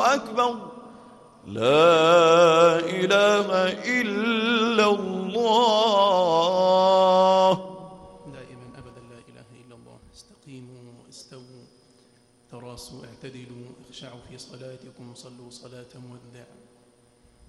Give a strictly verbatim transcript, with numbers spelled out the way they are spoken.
أكبر لا إله إلا الله. دائما أبدا لا إله إلا الله. استقيموا استووا تراصوا اعتدلوا اخشعوا في صلاتكم صلوا صلاة مودع.